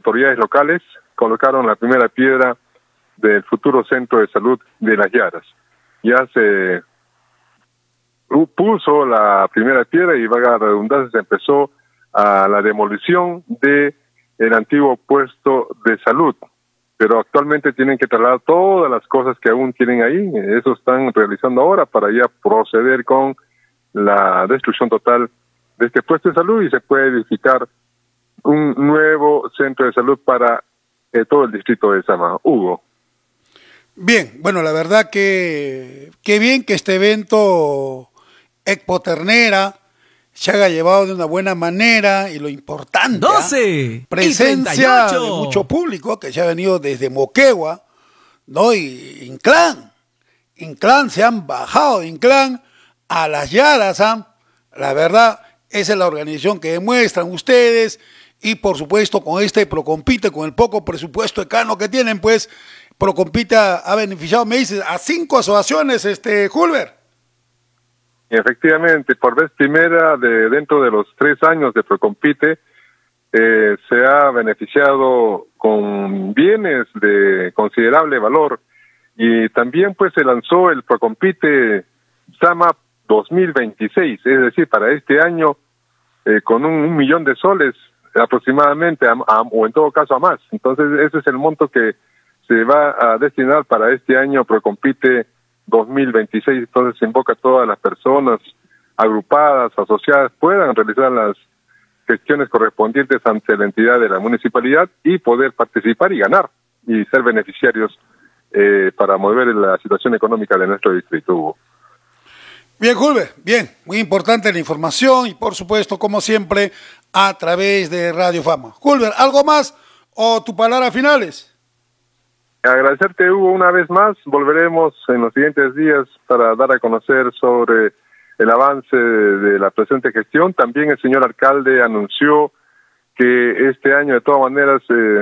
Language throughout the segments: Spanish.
autoridades locales colocaron la primera piedra del futuro centro de salud de Las Yaras. Ya se puso la primera piedra y, valga la redundancia, se empezó a la demolición de el antiguo puesto de salud, pero actualmente tienen que trasladar todas las cosas que aún tienen ahí. Eso están realizando ahora para ya proceder con la destrucción total de este puesto de salud y se puede edificar un nuevo centro de salud para todo el distrito de Sama. Hugo. Bien, bueno, la verdad que qué bien que este evento Expo Ternera se haya llevado de una buena manera, y lo importante, 12 presencia de mucho público que se ha venido desde Moquegua, ¿no? Y Inclán se han bajado de Inclán a Las Yaras, la verdad, esa es la organización que demuestran ustedes, y por supuesto con este Procompite, con el poco presupuesto ecano que tienen, pues Procompite ha beneficiado, me dices, a 5 asociaciones, Hulber. Efectivamente, por vez primera dentro de los 3 años de Procompite, se ha beneficiado con bienes de considerable valor, y también pues se lanzó el Procompite Sama 2026, es decir, para este año, con un millón de soles aproximadamente, o en todo caso a más. Entonces ese es el monto que se va a destinar para este año Procompite 2026. Entonces se invoca a todas las personas agrupadas, asociadas, puedan realizar las gestiones correspondientes ante la entidad de la municipalidad y poder participar y ganar y ser beneficiarios para mover la situación económica de nuestro distrito, Hugo. Bien, Hulber, bien, muy importante la información y por supuesto, como siempre, a través de Radio Fama. Hulber, ¿algo más o tu palabra finales? Agradecerte, Hugo, una vez más. Volveremos en los siguientes días para dar a conocer sobre el avance de la presente gestión. También el señor alcalde anunció que este año, de todas maneras,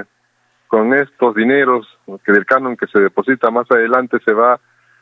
con estos dineros que del canon que se deposita más adelante, se va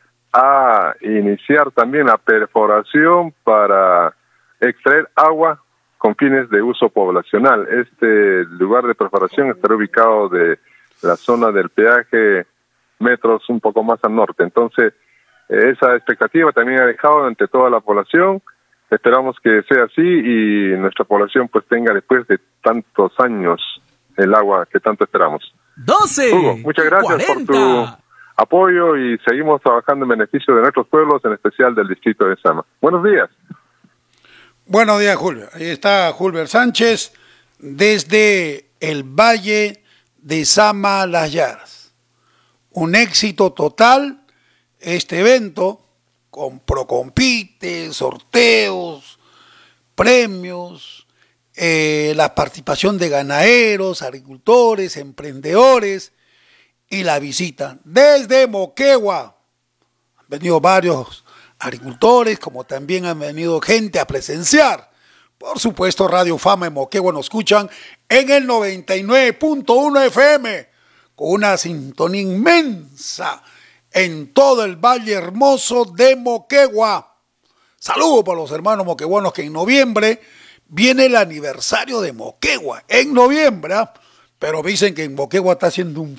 a iniciar también la perforación para extraer agua con fines de uso poblacional. Este lugar de perforación estará ubicado de la zona del peaje metros un poco más al norte. Entonces, esa expectativa también ha dejado ante toda la población. Esperamos que sea así y nuestra población pues tenga, después de tantos años, el agua que tanto esperamos. 12. Hugo, muchas gracias 40. por tu apoyo y seguimos trabajando en beneficio de nuestros pueblos, en especial del distrito de Sama. Buenos días. Buenos días, Julio. Ahí está Hulber Sánchez desde el Valle de Sama, Las Yaras. Un éxito total este evento, con Procompite, sorteos, premios, la participación de ganaderos, agricultores, emprendedores y la visita desde Moquegua. Han venido varios agricultores, como también han venido gente a presenciar. Por supuesto, Radio Fama en Moquegua nos escuchan en el 99.1 FM, con una sintonía inmensa en todo el Valle Hermoso de Moquegua. Saludos para los hermanos moqueguanos, que en noviembre viene el aniversario de Moquegua, en noviembre, pero dicen que en Moquegua está haciendo un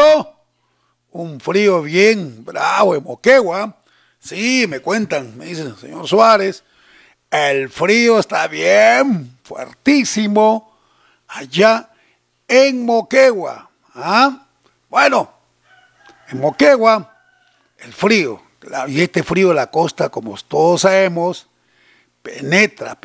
frío bien bravo en Moquegua. Sí, me cuentan, me dicen el señor Suárez, el frío está bien fuertísimo allá en Moquegua. Bueno, en Moquegua, el frío, y este frío de la costa, como todos sabemos, penetra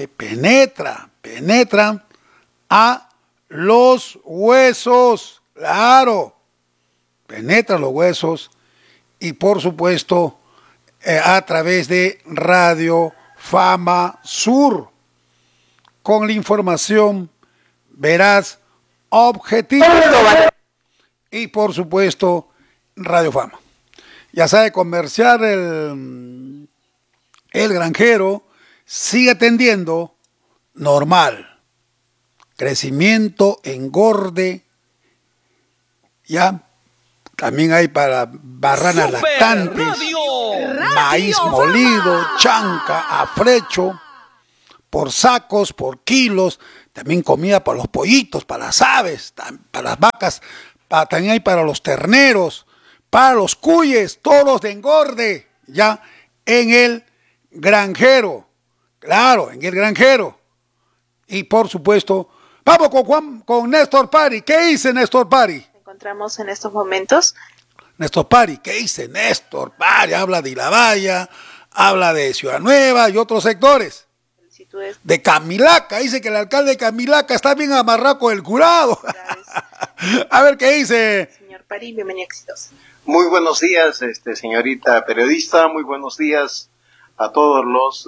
a los huesos, claro, penetra los huesos, y por supuesto, a través de Radio Fama Sur, con la información veraz, objetiva, y por supuesto, Radio Fama. Ya sabe, comerciar el granjero sigue atendiendo normal. Crecimiento, engorde, ya. También hay para barranas lactantes, maíz molido, chanca, afrecho, por sacos, por kilos. también comida para los pollitos, para las aves, para las vacas, también hay para los terneros, para los cuyes, todos de engorde, ya en el granjero, claro, en el granjero. Y por supuesto, vamos con Néstor Pari. ¿Qué dice Néstor Pari? Nos encontramos en estos momentos. Néstor Pari, ¿qué dice Néstor Pari? Habla de Ilabaya, habla de Ciudad Nueva y otros sectores. De Camilaca, dice que el alcalde de Camilaca está bien amarrado con el jurado. A ver qué dice. Señor Pari, bienvenido, éxitos. Muy buenos días, señorita periodista, muy buenos días a todos los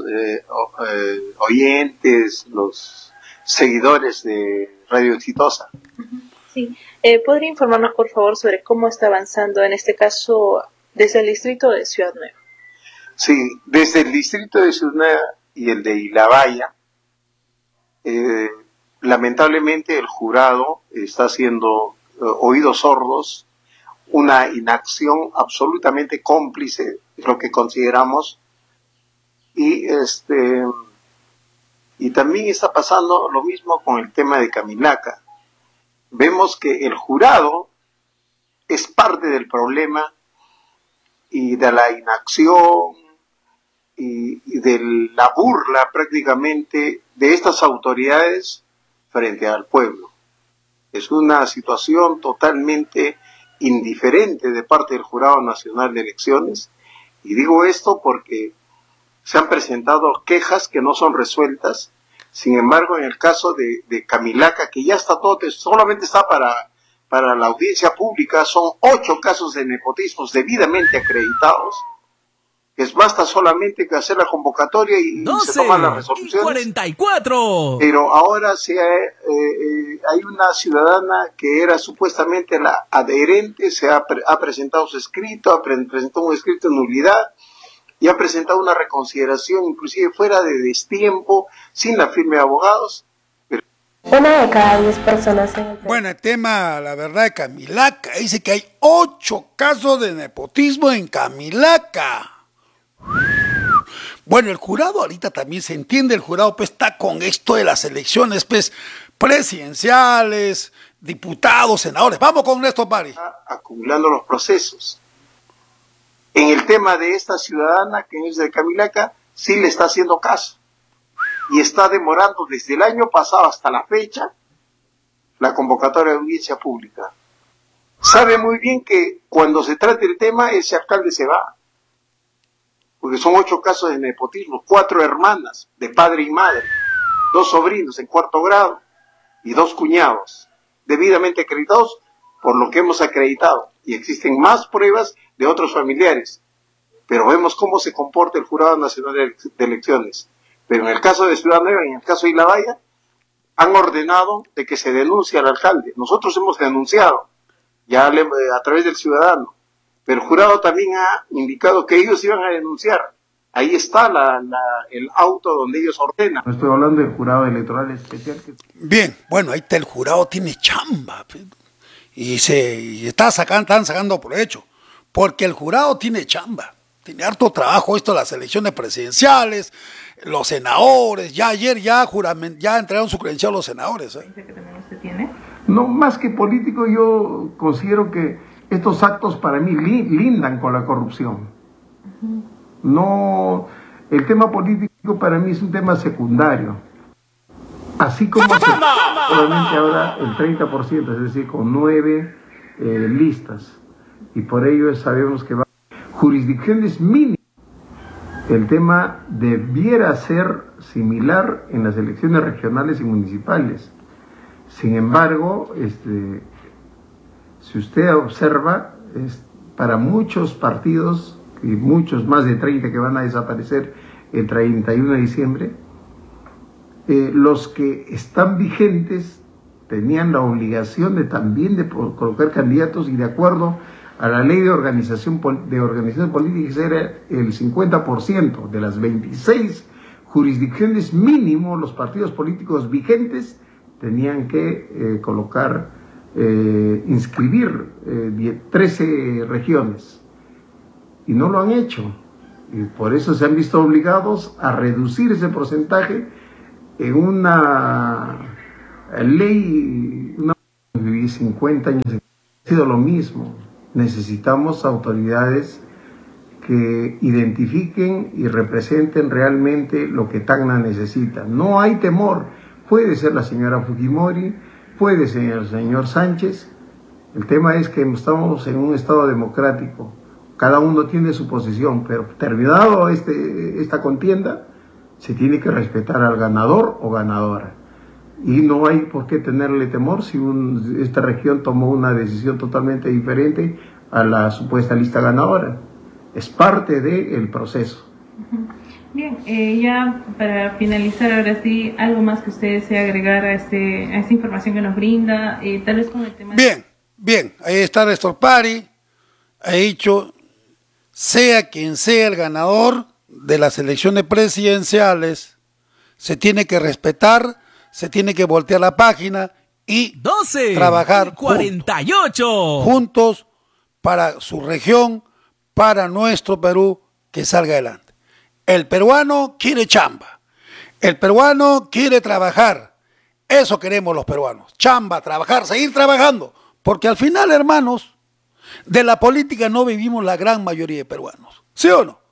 oyentes, los seguidores de Radio Exitosa. Sí, ¿podría informarnos, por favor, sobre cómo está avanzando, en este caso, desde el distrito de Ciudad Nueva? Sí, desde el distrito de Ciudad Nueva y el de Ilabaya, lamentablemente el jurado está haciendo oídos sordos, una inacción absolutamente cómplice, es lo que consideramos, y también está pasando lo mismo con el tema de Camilaca. Vemos que el jurado es parte del problema y de la inacción y de la burla prácticamente de estas autoridades frente al pueblo. Es una situación totalmente indiferente de parte del Jurado Nacional de Elecciones, y digo esto porque se han presentado quejas que no son resueltas. Sin embargo, en el caso de Camilaca, que ya está todo, solamente está para la audiencia pública, son 8 casos de nepotismos debidamente acreditados. Basta solamente que hacer la convocatoria y se toman las resoluciones. 44. Pero ahora hay una ciudadana que era supuestamente la adherente, ha presentado su escrito, presentó un escrito en nulidad y ha presentado una reconsideración, inclusive fuera de destiempo, sin la firma de abogados. Una de cada 10 personas en el país. Bueno, el tema, la verdad, de Camilaca, dice que hay 8 casos de nepotismo en Camilaca. Bueno, el jurado ahorita también se entiende, el jurado pues está con esto de las elecciones pues presidenciales, diputados, senadores. Vamos con Néstor Pari. Acumulando los procesos. En el tema de esta ciudadana que es de Camilaca, sí le está haciendo caso. Y está demorando desde el año pasado hasta la fecha la convocatoria de audiencia pública. Sabe muy bien que cuando se trate el tema, ese alcalde se va. Porque son 8 casos de nepotismo, 4 hermanas de padre y madre, 2 sobrinos en 4º grado y 2 cuñados, debidamente acreditados por lo que hemos acreditado. Y existen más pruebas de otros familiares. Pero vemos cómo se comporta el Jurado Nacional de Elecciones. Pero en el caso de Ciudad Nueva y en el caso de Ilabaya, han ordenado de que se denuncie al alcalde. Nosotros hemos denunciado, ya a través del ciudadano. Pero el jurado también ha indicado que ellos iban a denunciar. Ahí está el auto donde ellos ordenan. Estoy hablando del jurado electoral especial. Bien, bueno, ahí está, el jurado tiene chamba. Y están sacando provecho. Porque el jurado tiene chamba. Tiene harto trabajo esto de las elecciones presidenciales, los senadores. Ya ayer ya entregaron su credencial a los senadores. ¿Que también usted tiene? No, más que político, yo considero que estos actos para mí lindan con la corrupción. No, el tema político para mí es un tema secundario. Así como solamente ahora el 30%, es decir, con 9 listas. Y por ello sabemos que va jurisdicciones mínimas. El tema debiera ser similar en las elecciones regionales y municipales. Sin embargo, si usted observa, para muchos partidos, y muchos más de 30 que van a desaparecer el 31 de diciembre, los que están vigentes tenían la obligación de colocar candidatos, y de acuerdo a la ley de organización política era el 50% de las 26 jurisdicciones mínimo. Los partidos políticos vigentes tenían que inscribir 13 regiones, y no lo han hecho, y por eso se han visto obligados a reducir ese porcentaje en una ley, una viví 50 años, ha sido lo mismo. Necesitamos autoridades que identifiquen y representen realmente lo que Tacna necesita. No hay temor. Puede ser la señora Fujimori, puede ser el señor Sánchez. El tema es que estamos en un estado democrático. Cada uno tiene su posición, pero terminado esta contienda, se tiene que respetar al ganador o ganadora. Y no hay por qué tenerle temor si esta región tomó una decisión totalmente diferente a la supuesta lista ganadora. Es parte del proceso. Bien, ya para finalizar, ahora sí, algo más que usted desea agregar a esta información que nos brinda, tal vez con el tema... Bien, ahí está Néstor Pari, ha dicho, sea quien sea el ganador de las elecciones presidenciales, se tiene que respetar, se tiene que voltear la página y 12, trabajar 48 juntos para su región, para nuestro Perú, que salga adelante. El peruano quiere chamba, el peruano quiere trabajar, eso queremos los peruanos, chamba, trabajar, seguir trabajando, porque al final, hermanos, de la política no vivimos la gran mayoría de peruanos, ¿sí o no?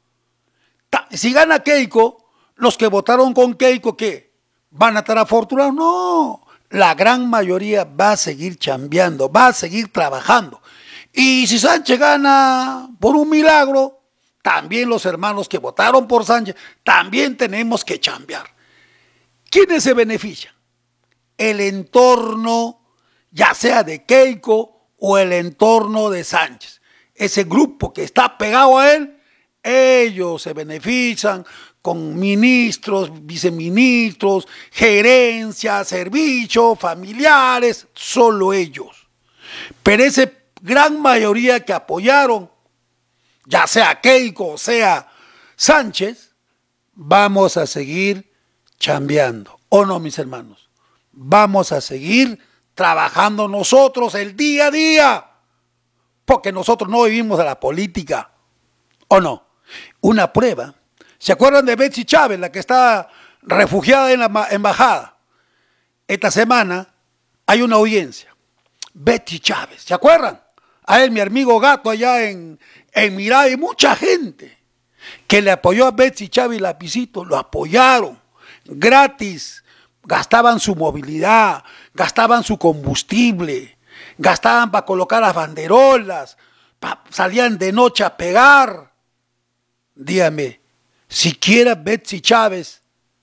Si gana Keiko, los que votaron con Keiko, ¿qué? ¿Van a estar afortunados? No, la gran mayoría va a seguir chambeando, va a seguir trabajando. Y si Sánchez gana por un milagro, también los hermanos que votaron por Sánchez, también tenemos que chambear. ¿Quiénes se benefician? El entorno, ya sea de Keiko o el entorno de Sánchez. Ese grupo que está pegado a él, ellos se benefician con ministros, viceministros, gerencias, servicios, familiares, solo ellos. Pero esa gran mayoría que apoyaron, ya sea Keiko o sea Sánchez, vamos a seguir chambeando. ¿O no, mis hermanos? Vamos a seguir trabajando nosotros el día a día, porque nosotros no vivimos de la política, ¿o no? Una prueba, ¿se acuerdan de Betsy Chávez, la que está refugiada en la embajada? Esta semana hay una audiencia, Betsy Chávez, ¿se acuerdan? A él, mi amigo Gato allá en Mirai, y mucha gente que le apoyó a Betsy Chávez y Lapicito, lo apoyaron gratis, gastaban su movilidad, gastaban su combustible, gastaban para colocar las banderolas, salían de noche a pegar. Dígame, siquiera Betsy Chávez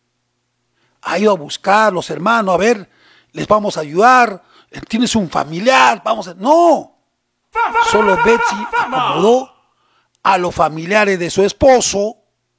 ha ido a buscar a los hermanos, a ver, les vamos a ayudar, tienes un familiar, vamos a... No, solo Betsy acomodó a los familiares de su esposo,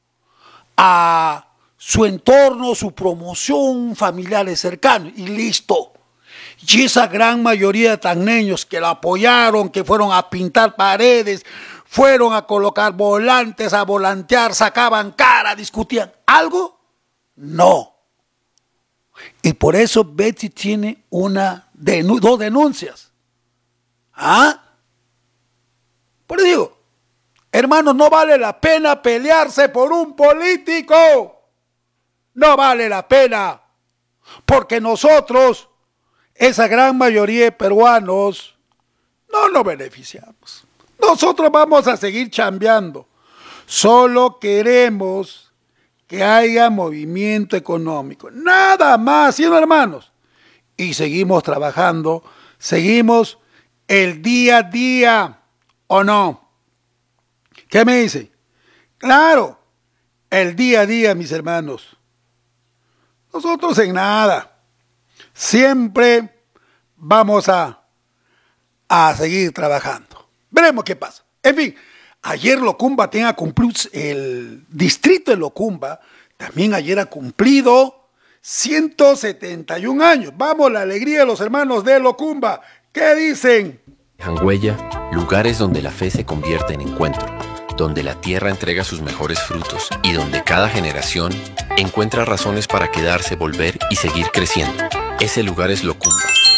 a su entorno, su promoción, familiares cercanos, y listo. Y esa gran mayoría de tacneños que la apoyaron, que fueron a pintar paredes, fueron a colocar volantes, a volantear, sacaban cara, discutían, ¿algo? No. Y por eso Betsy tiene dos denuncias. ¿Ah? Por eso digo, hermanos, no vale la pena pelearse por un político. No vale la pena. Porque nosotros, esa gran mayoría de peruanos, no nos beneficiamos. Nosotros vamos a seguir chambeando. Solo queremos que haya movimiento económico. Nada más, ¿sí, hermanos? Y seguimos trabajando, seguimos el día a día, ¿o no? ¿Qué me dicen? Claro, el día a día, mis hermanos. Nosotros en nada. Siempre vamos a seguir trabajando. Veremos qué pasa. En fin, ayer Locumba tenga cumplido, el distrito de Locumba, también ayer ha cumplido 171 años. Vamos, la alegría de los hermanos de Locumba. ¿Qué dicen? Dejan huella, lugares donde la fe se convierte en encuentro, donde la tierra entrega sus mejores frutos y donde cada generación encuentra razones para quedarse, volver y seguir creciendo. Ese lugar es Locumba.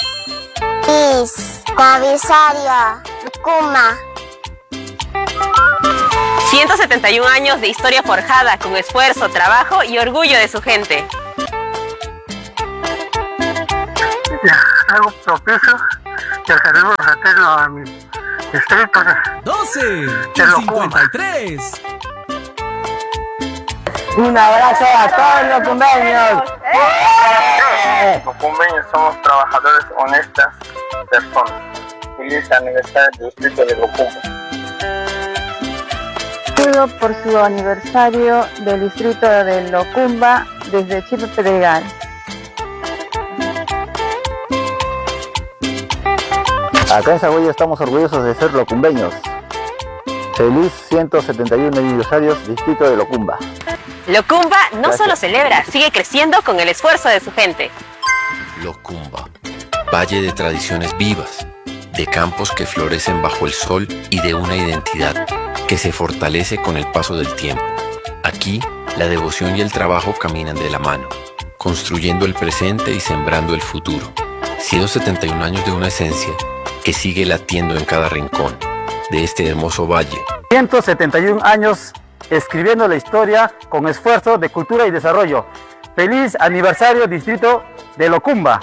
Comisario Locumba. 171 años de historia forjada con esfuerzo, trabajo y orgullo de su gente. algo propicio y el saludo fraterno a mi distrito de 12:53. Un abrazo a todos los locumbeños. Los locumbeños somos trabajadores honestas personas. Feliz aniversario del distrito de Locumba. Saludo por su aniversario del distrito de Locumba desde Chipe Pedregal. Acá en Saguayo estamos orgullosos de ser locumbeños. Feliz 171 aniversarios distrito de Locumba. Locumba no solo celebra, sigue creciendo con el esfuerzo de su gente. Locumba, valle de tradiciones vivas, de campos que florecen bajo el sol y de una identidad que se fortalece con el paso del tiempo. Aquí, la devoción y el trabajo caminan de la mano, construyendo el presente y sembrando el futuro. 171 años de una esencia que sigue latiendo en cada rincón de este hermoso valle. 171 años escribiendo la historia con esfuerzo de cultura y desarrollo. Feliz aniversario distrito de Locumba.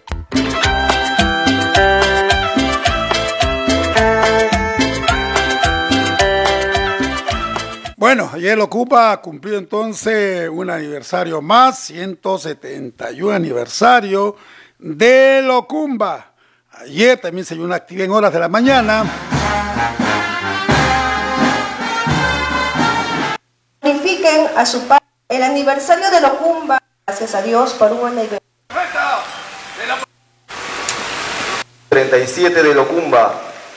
Bueno, ayer Locumba cumplió entonces un aniversario más, 171 aniversario de Locumba. Ayer también se dio una actividad en horas de la mañana. Magnifiquen a su padre el aniversario de Locumba. Gracias a Dios por un aniversario. 37 de Locumba.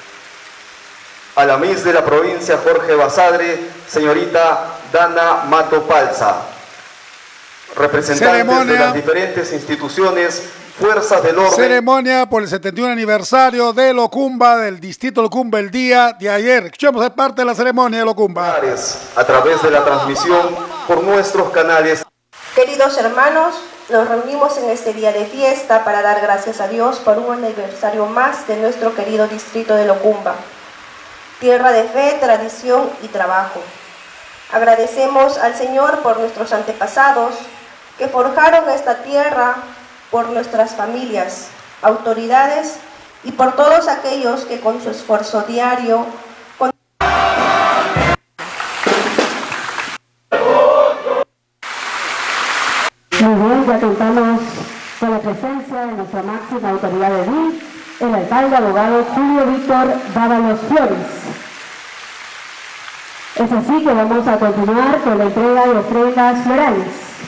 A la Miss de la provincia Jorge Basadre, señorita Dana Mato Palza. Representantes de las diferentes instituciones, fuerzas del orden. Ceremonia por el 71 aniversario de Locumba, del distrito Locumba, el día de ayer. Escuchemos parte de la ceremonia de Locumba. A través de la transmisión por nuestros canales. Queridos hermanos, nos reunimos en este día de fiesta para dar gracias a Dios por un aniversario más de nuestro querido distrito de Locumba, tierra de fe, tradición y trabajo. Agradecemos al Señor por nuestros antepasados que forjaron esta tierra, por nuestras familias, autoridades y por todos aquellos que con su esfuerzo diario Muy bien, ya contamos con la presencia de nuestra máxima autoridad de edil, el alcalde abogado Julio Víctor Dávalos Flores. Es así que vamos a continuar con la entrega de ofrendas florales.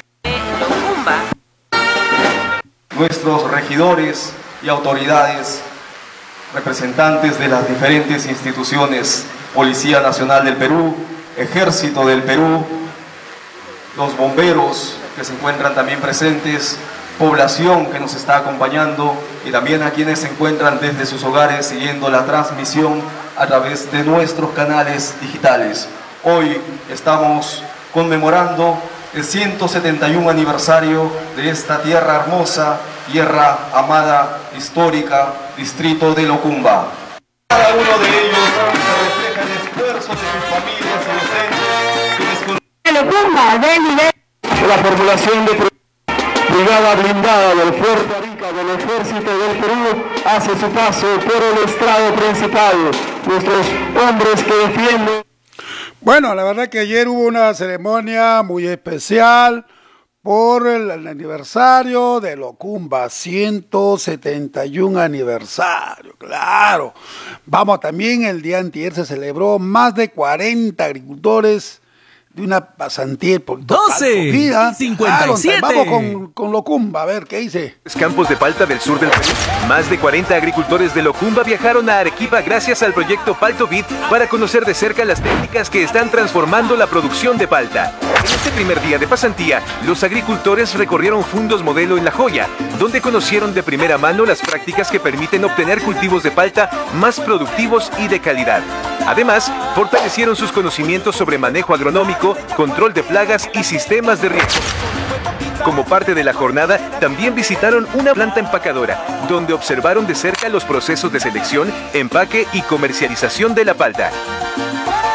Nuestros regidores y autoridades, representantes de las diferentes instituciones, Policía Nacional del Perú, Ejército del Perú, los bomberos que se encuentran también presentes, población que nos está acompañando y también a quienes se encuentran desde sus hogares siguiendo la transmisión a través de nuestros canales digitales. Hoy estamos conmemorando el 171 aniversario de esta tierra hermosa, tierra amada, histórica, distrito de Locumba. Cada uno de ellos se refleja el esfuerzo de sus familias y docentes. Locumba, de nivel. La formulación de brigada blindada del Fuerte Arica del Ejército del Perú hace su paso por el estrado principal. Nuestros hombres que defienden. Bueno, la verdad que ayer hubo una ceremonia muy especial por el aniversario de Locumba, 171 aniversario, claro. Vamos, también el día anterior se celebró más de 40 agricultores de una pasantía por 12:57. Vamos con Locumba, a ver qué dice. Campos de palta del sur del Perú. Más de 40 agricultores de Locumba viajaron a Arequipa gracias al proyecto Paltovid para conocer de cerca las técnicas que están transformando la producción de palta. En este primer día de pasantía, los agricultores recorrieron fundos modelo en La Joya, donde conocieron de primera mano las prácticas que permiten obtener cultivos de palta más productivos y de calidad. Además, fortalecieron sus conocimientos sobre manejo agronómico, control de plagas y sistemas de riego. Como parte de la jornada, también visitaron una planta empacadora, donde observaron de cerca los procesos de selección, empaque y comercialización de la palta.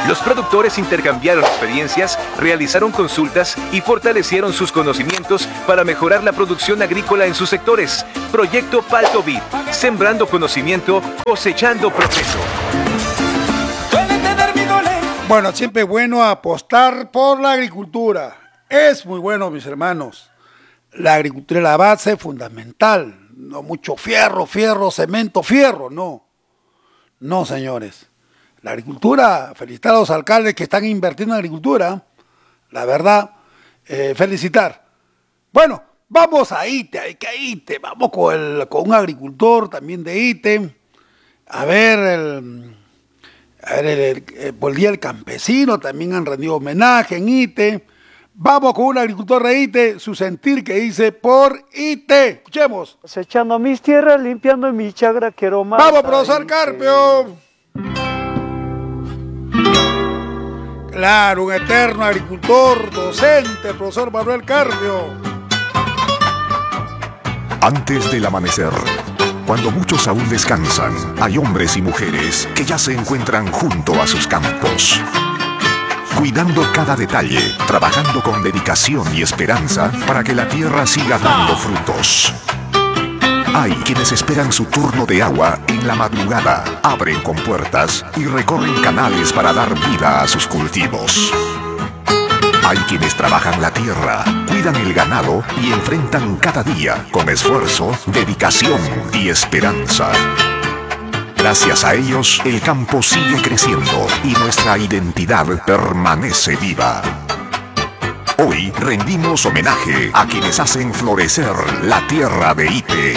Los productores intercambiaron experiencias, realizaron consultas y fortalecieron sus conocimientos para mejorar la producción agrícola en sus sectores. Proyecto Palto Vid, sembrando conocimiento, cosechando progreso. Bueno, siempre es bueno apostar por la agricultura. Es muy bueno, mis hermanos. La agricultura es la base fundamental. No mucho fierro, cemento, fierro, no. No, señores. La agricultura, felicitar a los alcaldes que están invirtiendo en agricultura. La verdad, felicitar. Bueno, vamos a Ite, vamos con un agricultor también de Ite. A ver, por el Día del Campesino también han rendido homenaje en Ite. Vamos con un agricultor de Ite, su sentir que dice por Ite. Escuchemos. Cosechando mis tierras, limpiando mi chagra, quiero más. Vamos, profesor Carpio. Claro, un eterno agricultor, docente, profesor Manuel Carpio. Antes del amanecer, cuando muchos aún descansan, hay hombres y mujeres que ya se encuentran junto a sus campos. Cuidando cada detalle, trabajando con dedicación y esperanza para que la tierra siga dando frutos. Hay quienes esperan su turno de agua en la madrugada, abren compuertas y recorren canales para dar vida a sus cultivos. Hay quienes trabajan la tierra, cuidan el ganado y enfrentan cada día con esfuerzo, dedicación y esperanza. Gracias a ellos, el campo sigue creciendo y nuestra identidad permanece viva. Hoy rendimos homenaje a quienes hacen florecer la tierra de Ite.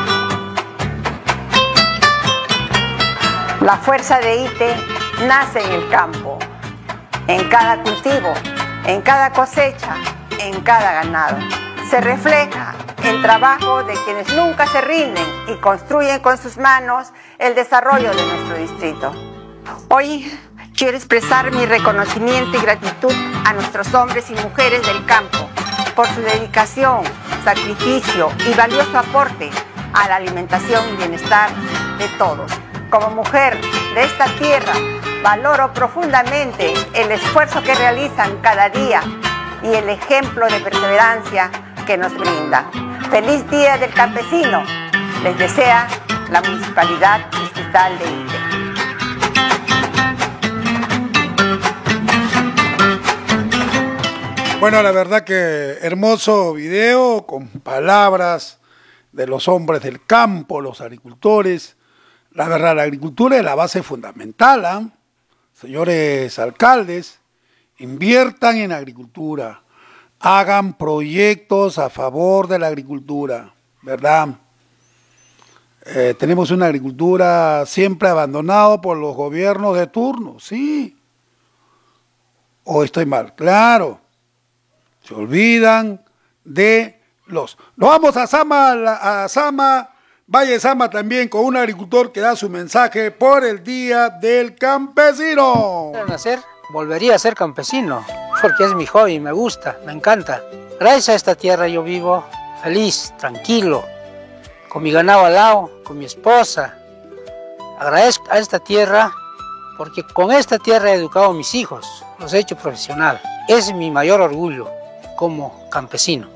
La fuerza de Ite nace en el campo, en cada cultivo, en cada cosecha, en cada ganado. Se refleja el trabajo de quienes nunca se rinden y construyen con sus manos el desarrollo de nuestro distrito. Hoy quiero expresar mi reconocimiento y gratitud a nuestros hombres y mujeres del campo por su dedicación, sacrificio y valioso aporte a la alimentación y bienestar de todos. Como mujer de esta tierra, valoro profundamente el esfuerzo que realizan cada día y el ejemplo de perseverancia que nos brinda. ¡Feliz Día del Campesino! Les desea la Municipalidad Distrital de Ite. Bueno, la verdad que hermoso video con palabras de los hombres del campo, los agricultores. La verdad, la agricultura es la base fundamental, ¿eh? Señores alcaldes, inviertan en agricultura. Hagan proyectos a favor de la agricultura, ¿verdad? Tenemos una agricultura siempre abandonada por los gobiernos de turno, sí. ¿O estoy mal? Claro. Se olvidan de los... Nos vamos a Sama, Valle Sama también, con un agricultor que da su mensaje por el Día del Campesino. Volvería a ser campesino, porque es mi hobby, me gusta, me encanta. Gracias a esta tierra yo vivo feliz, tranquilo, con mi ganado al lado, con mi esposa. Agradezco a esta tierra porque con esta tierra he educado a mis hijos, los he hecho profesional. Es mi mayor orgullo como campesino.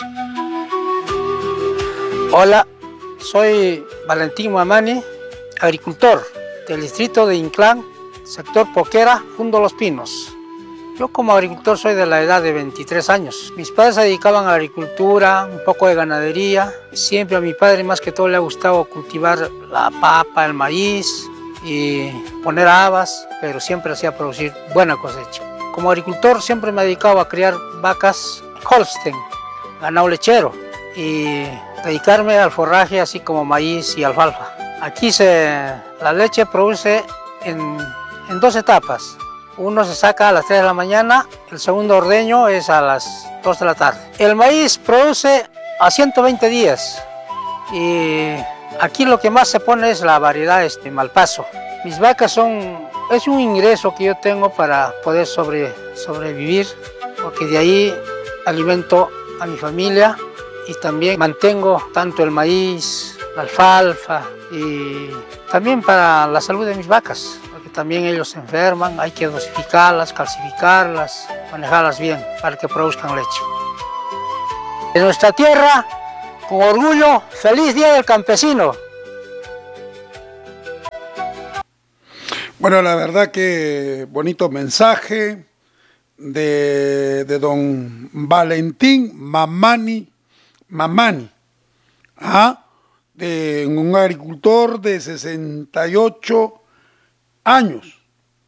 Hola, soy Valentín Mamani, agricultor del distrito de Inclán, sector Poquera, Fundo Los Pinos. Yo como agricultor soy de la edad de 23 años. Mis padres se dedicaban a la agricultura, un poco de ganadería. Siempre a mi padre más que todo le ha gustado cultivar la papa, el maíz y poner habas, pero siempre hacía producir buena cosecha. Como agricultor siempre me he dedicado a criar vacas Holstein, ganado lechero, y dedicarme al forraje así como maíz y alfalfa. Aquí la leche produce en 2 etapas. Uno se saca a las 3 de la mañana, el segundo ordeño es a las 2 de la tarde. El maíz produce a 120 días y aquí lo que más se pone es la variedad Malpaso. Mis vacas es un ingreso que yo tengo para poder sobrevivir, porque de ahí alimento a mi familia y también mantengo tanto el maíz, la alfalfa y también para la salud de mis vacas. porque también ellos se enferman, hay que dosificarlas, calcificarlas, manejarlas bien para que produzcan leche. En nuestra tierra, con orgullo, feliz Día del Campesino. Bueno, la verdad que bonito mensaje de don Valentín Mamani, de un agricultor de 68 años.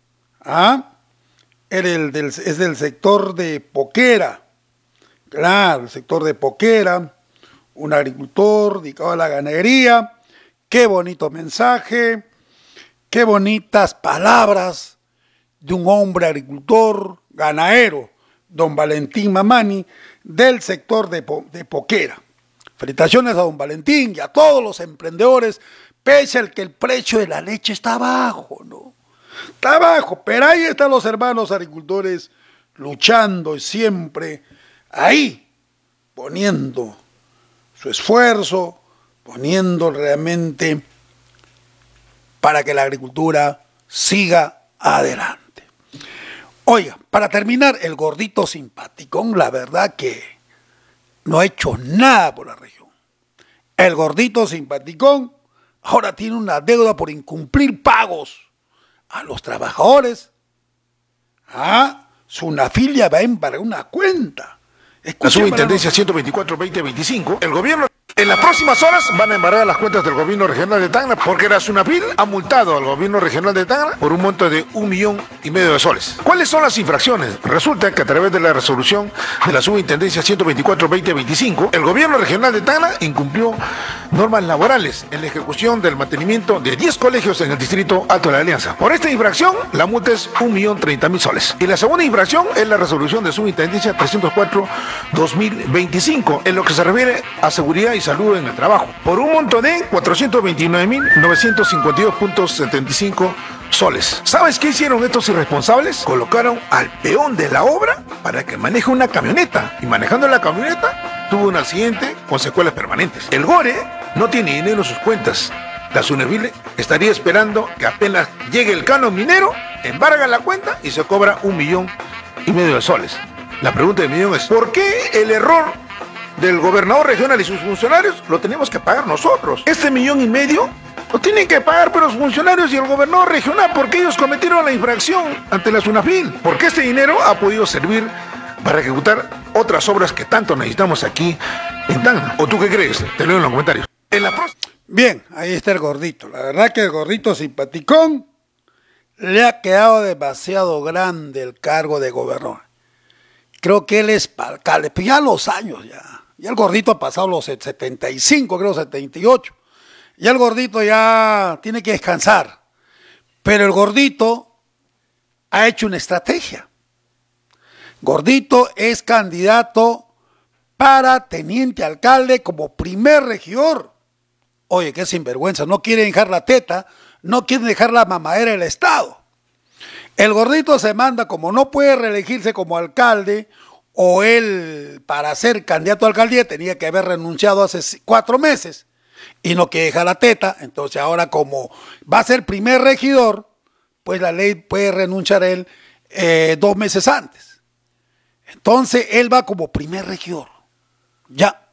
Es del sector de Poquera, claro, el sector de Poquera, un agricultor dedicado a la ganadería. Qué bonito mensaje, qué bonitas palabras de un hombre agricultor, ganadero, don Valentín Mamani, del sector de Poquera. Felicitaciones a don Valentín y a todos los emprendedores, pese al que el precio de la leche está bajo, ¿no? Está bajo, pero ahí están los hermanos agricultores luchando siempre ahí, poniendo su esfuerzo, poniendo realmente para que la agricultura siga adelante. Oiga, para terminar, el gordito simpaticón, la verdad que no ha hecho nada por la región. El gordito simpaticón ahora tiene una deuda por incumplir pagos a los trabajadores. Sunafilia va a embargar una cuenta. La subintendencia 124-2025, el gobierno en las próximas horas van a embargar las cuentas del gobierno regional de Tacna porque la Sunafil ha multado al gobierno regional de Tacna por un monto de 1,5 millones de soles. ¿Cuáles son las infracciones? Resulta que a través de la resolución de la subintendencia 124-2025, el gobierno regional de Tacna incumplió normas laborales en la ejecución del mantenimiento de 10 colegios en el distrito Alto de la Alianza. Por esta infracción, la multa es 1.030.000 soles. Y la segunda infracción es la resolución de subintendencia 304-2025, en lo que se refiere a seguridad y salud en el trabajo, por un monto de 429.952.75 soles. ¿Sabes qué hicieron estos irresponsables? Colocaron al peón de la obra para que maneje una camioneta, y manejando la camioneta tuvo un accidente con secuelas permanentes. El GORE no tiene dinero en sus cuentas. La Sunafil estaría esperando que apenas llegue el canon minero, embarga la cuenta y se cobra 1,5 millones de soles. La pregunta del millón es, ¿por qué el error del gobernador regional y sus funcionarios lo tenemos que pagar nosotros? Este 1,5 millones lo tienen que pagar pero los funcionarios y el gobernador regional, porque ellos cometieron la infracción ante la Sunafil, porque este dinero ha podido servir para ejecutar otras obras que tanto necesitamos aquí en Tacna. ¿O tú qué crees? Te leo en los comentarios. Bien, ahí está el gordito. La verdad que el gordito simpaticón le ha quedado demasiado grande el cargo de gobernador. Creo que él es alcalde, pero ya los años ya el gordito ha pasado los 75, creo 78. Ya el gordito ya tiene que descansar. Pero el gordito ha hecho una estrategia. Gordito es candidato para teniente alcalde como primer regidor. Oye, qué sinvergüenza, no quieren dejar la teta, no quieren dejar la mamadera del Estado. El gordito se manda, como no puede reelegirse como alcalde, o él para ser candidato a alcaldía tenía que haber renunciado hace 4 meses y no quiere dejar la teta, entonces ahora como va a ser primer regidor, pues la ley puede renunciar él 2 meses antes. Entonces él va como primer regidor, ya,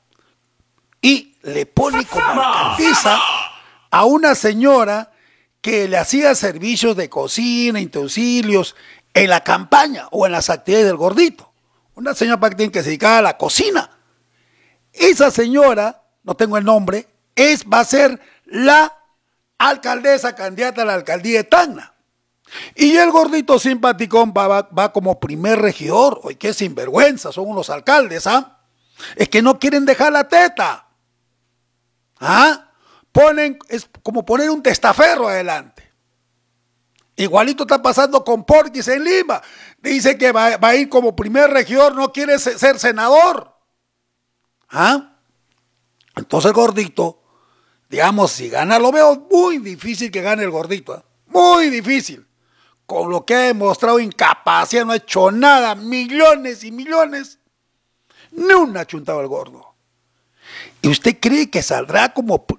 y le pone como alcaldesa a una señora que le hacía servicios de cocina, utensilios en la campaña o en las actividades del gordito. Una señora que se dedicaba a la cocina. Esa señora, no tengo el nombre, va a ser la alcaldesa candidata a la alcaldía de Tacna. Y el gordito simpaticón va como primer regidor. Oye, qué sinvergüenza, son unos alcaldes, Es que no quieren dejar la teta. Es como poner un testaferro adelante. Igualito está pasando con Porquis en Lima. Dice que va a ir como primer regidor, no quiere ser senador. Entonces el gordito, digamos, si gana, lo veo muy difícil que gane el gordito. Muy difícil. Con lo que ha demostrado incapacidad, no ha hecho nada, millones y millones. Ni una ha chuntado el gordo. ¿Y usted cree que saldrá como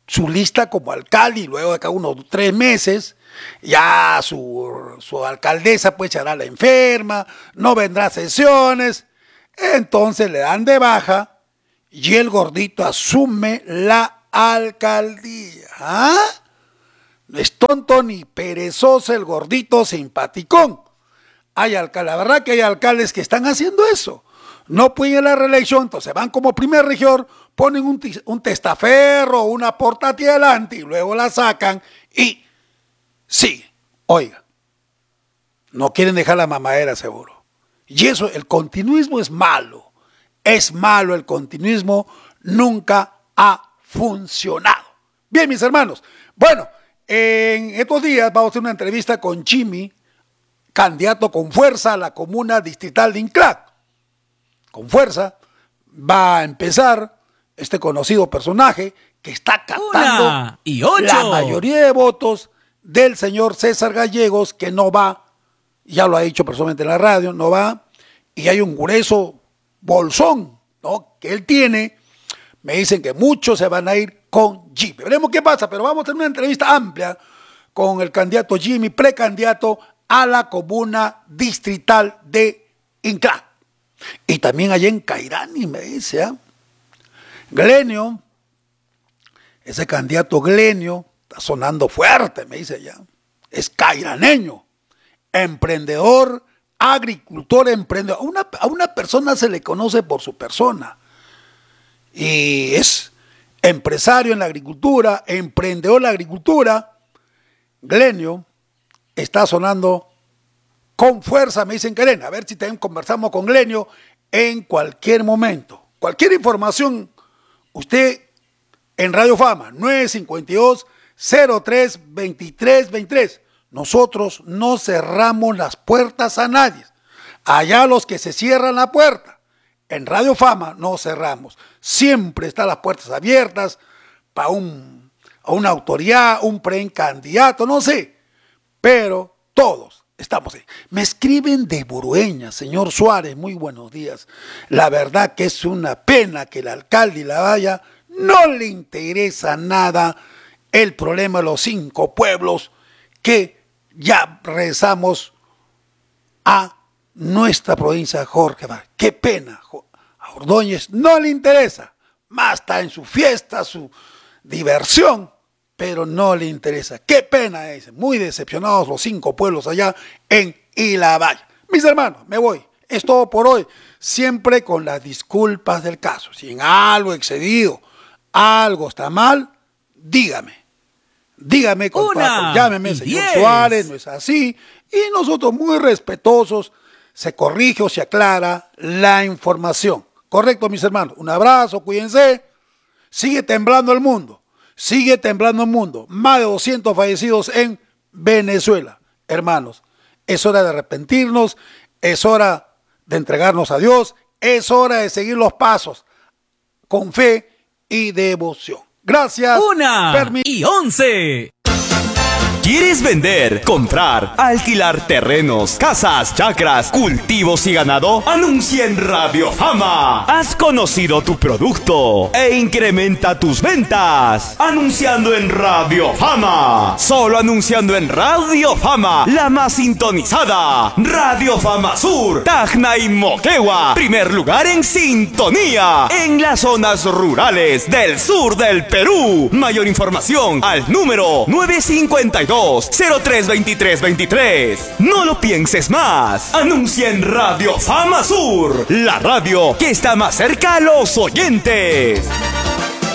su lista como alcalde y luego de cada unos 3 meses ya su alcaldesa pues echará la enferma, no vendrá a sesiones, entonces le dan de baja y el gordito asume la alcaldía. ¿Ah? No es tonto ni perezoso el gordito simpaticón. La verdad que hay alcaldes que están haciendo eso. No pueden ir a la reelección, entonces van como primer regidor, ponen un testaferro o una portátil adelante y luego la sacan y sí, oiga, no quieren dejar la mamadera seguro. Y eso, el continuismo es malo el continuismo, nunca ha funcionado. Bien, mis hermanos, bueno, en estos días vamos a hacer una entrevista con Jimmy, candidato con fuerza a la comuna distrital de Inclán. Con fuerza va a empezar este conocido personaje que está captando la mayoría de votos del señor César Gallegos, que no va, ya lo ha dicho personalmente en la radio, no va, y hay un grueso bolsón, ¿no?, que él tiene. Me dicen que muchos se van a ir con Jimmy. Veremos qué pasa, pero vamos a tener una entrevista amplia con el candidato Jimmy, precandidato a la comuna distrital de Inclán. Y también allá en Cairani, me dice, ¿eh? Glenio, ese candidato Glenio, está sonando fuerte, me dice ya. Es cairaneño, emprendedor, agricultor, emprendedor. A una persona se le conoce por su persona. Y es empresario en la agricultura, emprendedor en la agricultura. Glenio está sonando con fuerza, me dicen Karen. A ver si también conversamos con Glenio en cualquier momento. Cualquier información, usted en Radio Fama, 952-03-2323. Nosotros no cerramos las puertas a nadie. Allá los que se cierran la puerta. En Radio Fama no cerramos. Siempre están las puertas abiertas para una autoridad, un precandidato, no sé. Pero todos estamos ahí. Me escriben de Burueña, señor Suárez, muy buenos días. La verdad que es una pena que el alcalde y la valla no le interesa nada el problema de los 5 pueblos que ya regresamos a nuestra provincia de Jorge. Qué pena, a Ordóñez no le interesa, más está en su fiesta, su diversión, pero no le interesa. Qué pena es, muy decepcionados los 5 pueblos allá en Ilavalle. Mis hermanos, me voy, es todo por hoy, siempre con las disculpas del caso. Si en algo he excedido, algo está mal, dígame llámeme, señor Suárez, no es así, y nosotros muy respetuosos, se corrige o se aclara la información. Correcto, mis hermanos. Un abrazo, cuídense. Sigue temblando el mundo. Más de 200 fallecidos en Venezuela. Hermanos, es hora de arrepentirnos, es hora de entregarnos a Dios, es hora de seguir los pasos con fe y devoción. Gracias. 1:11. ¿Quieres vender, comprar, alquilar terrenos, casas, chacras, cultivos y ganado? Anuncia en Radio Fama. Has conocido tu producto e incrementa tus ventas. Anunciando en Radio Fama. Solo anunciando en Radio Fama, la más sintonizada. Radio Fama Sur, Tacna y Moquegua. Primer lugar en sintonía en las zonas rurales del sur del Perú. Mayor información al número 952-032323. No lo pienses más. Anuncia en Radio Fama Sur, la radio que está más cerca a los oyentes.